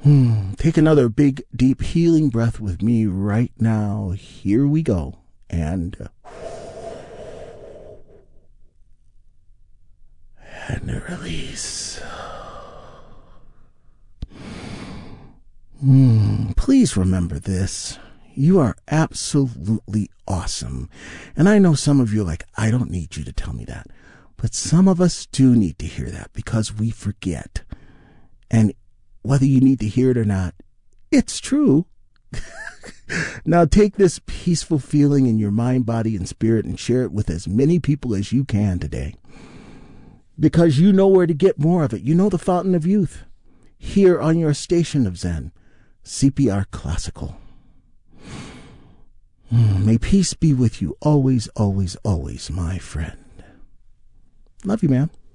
Take another big, deep, healing breath with me right now. Here we go. And release. Please remember this. You are absolutely awesome. And I know some of you are like, I don't need you to tell me that. But some of us do need to hear that because we forget. And whether you need to hear it or not, it's true. Now take this peaceful feeling in your mind, body, and spirit and share it with as many people as you can today. Because you know where to get more of it. You know the fountain of youth. Here on your station of Zen, CPR Classical. May peace be with you always, always, always, my friend. Love you, man.